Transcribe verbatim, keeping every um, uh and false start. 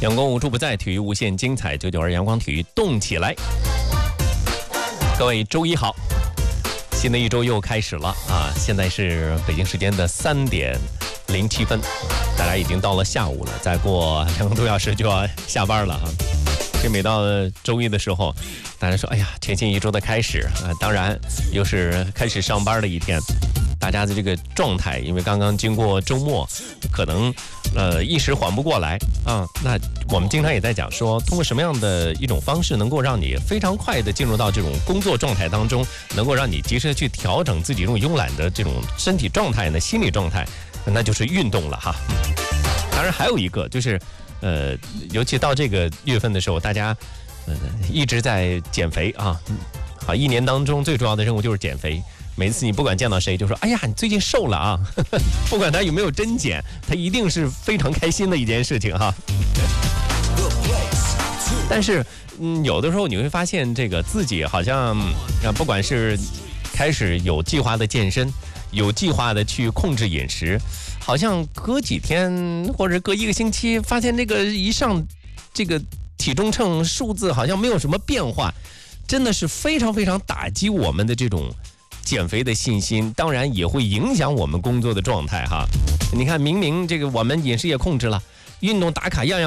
阳光无处不在，体育无限精彩。九九二阳光体育动起来！各位周一好，新的一周又开始了啊！现在是北京时间的三点零七分，大家已经到了下午了，再过两个多小时就要下班了啊！这每到周一的时候，大家说：“哎呀，全新一周的开始啊！”当然，又是开始上班的一天。大家的这个状态，因为刚刚经过周末，可能呃一时缓不过来啊。那我们经常也在讲说，通过什么样的一种方式，能够让你非常快的进入到这种工作状态当中，能够让你及时的去调整自己这种慵懒的这种身体状态呢、心理状态，那就是运动了哈。当然还有一个就是，呃，尤其到这个月份的时候，大家呃一直在减肥啊。好，一年当中最重要的任务就是减肥。每次你不管见到谁就说：“哎呀，你最近瘦了啊！”不管他有没有真减，他一定是非常开心的一件事情哈。但是，嗯，有的时候你会发现，这个自己好像啊，不管是开始有计划的健身，有计划的去控制饮食，好像隔几天或者隔一个星期，发现这个一上这个体重秤数字好像没有什么变化，真的是非常非常打击我们的这种减肥的信心，当然也会影响我们工作的状态哈。你看，明明这个我们饮食也控制了，运动打卡样样